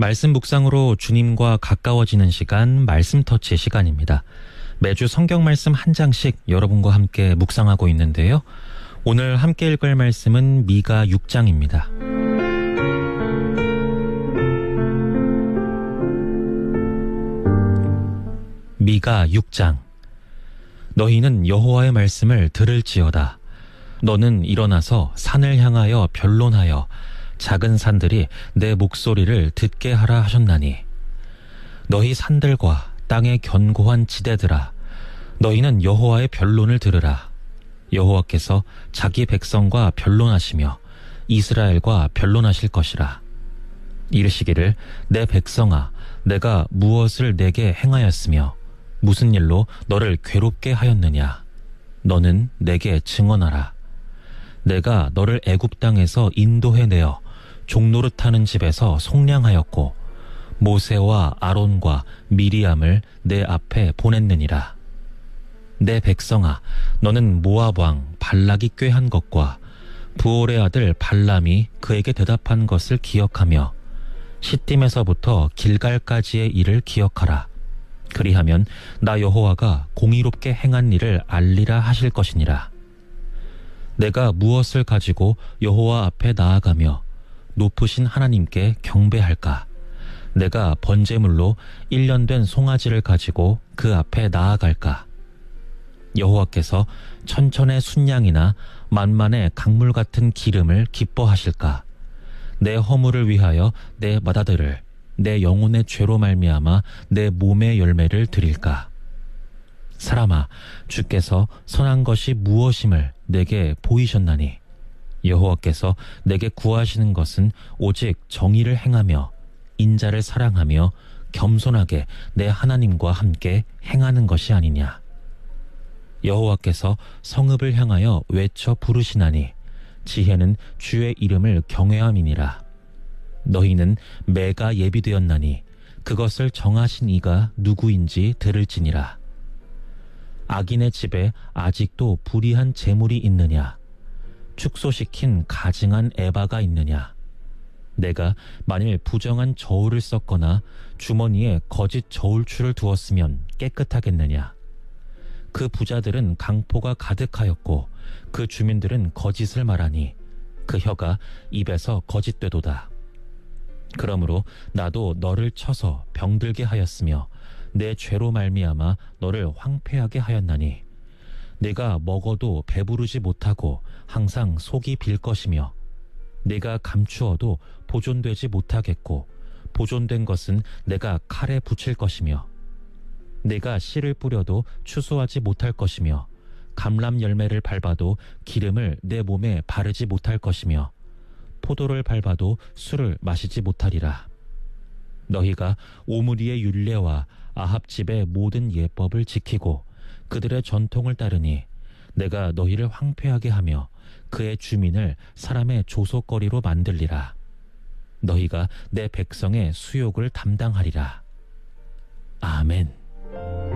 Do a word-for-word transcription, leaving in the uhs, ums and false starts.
말씀 묵상으로 주님과 가까워지는 시간, 말씀 터치 시간입니다. 매주 성경 말씀 한 장씩 여러분과 함께 묵상하고 있는데요. 오늘 함께 읽을 말씀은 미가 육 장입니다. 미가 육 장. 너희는 여호와의 말씀을 들을지어다. 너는 일어나서 산을 향하여 변론하여 작은 산들이 내 목소리를 듣게 하라 하셨나니, 너희 산들과 땅의 견고한 지대들아, 너희는 여호와의 변론을 들으라. 여호와께서 자기 백성과 변론하시며 이스라엘과 변론하실 것이라. 이르시기를, 내 백성아, 내가 무엇을 내게 행하였으며 무슨 일로 너를 괴롭게 하였느냐. 너는 내게 증언하라. 내가 너를 애굽 땅에서 인도해내어 종노릇하는 집에서 속량하였고 모세와 아론과 미리암을 내 앞에 보냈느니라. 내 백성아, 너는 모압 왕 발락이 꾀한 것과 부올의 아들 발람이 그에게 대답한 것을 기억하며 시딤에서부터 길갈까지의 일을 기억하라. 그리하면 나 여호와가 공의롭게 행한 일을 알리라 하실 것이니라. 내가 무엇을 가지고 여호와 앞에 나아가며 높으신 하나님께 경배할까? 내가 번제물로 일 년 된 송아지를 가지고 그 앞에 나아갈까? 여호와께서 천천의 순양이나 만만의 강물 같은 기름을 기뻐하실까? 내 허물을 위하여 내 맏아들을, 내 영혼의 죄로 말미암아 내 몸의 열매를 드릴까? 사람아, 주께서 선한 것이 무엇임을 내게 보이셨나니, 여호와께서 내게 구하시는 것은 오직 정의를 행하며 인자를 사랑하며 겸손하게 내 하나님과 함께 행하는 것이 아니냐. 여호와께서 성읍을 향하여 외쳐 부르시나니, 지혜는 주의 이름을 경외함이니라. 너희는 매가 예비되었나니 그것을 정하신 이가 누구인지 들을지니라. 악인의 집에 아직도 불의한 재물이 있느냐? 축소시킨 가증한 에바가 있느냐? 내가 만일 부정한 저울을 썼거나 주머니에 거짓 저울추를 두었으면 깨끗하겠느냐? 그 부자들은 강포가 가득하였고 그 주민들은 거짓을 말하니 그 혀가 입에서 거짓되도다. 그러므로 나도 너를 쳐서 병들게 하였으며 내 죄로 말미암아 너를 황폐하게 하였나니, 내가 먹어도 배부르지 못하고 항상 속이 빌 것이며 내가 감추어도 보존되지 못하겠고 보존된 것은 내가 칼에 붙일 것이며 내가 씨를 뿌려도 추수하지 못할 것이며 감람 열매를 밟아도 기름을 내 몸에 바르지 못할 것이며 포도를 밟아도 술을 마시지 못하리라. 너희가 오므리의 율례와 아합 집의 모든 예법을 지키고 그들의 전통을 따르니 내가 너희를 황폐하게 하며 그의 주민을 사람의 조속거리로 만들리라. 너희가 내 백성의 수욕을 담당하리라. 아멘.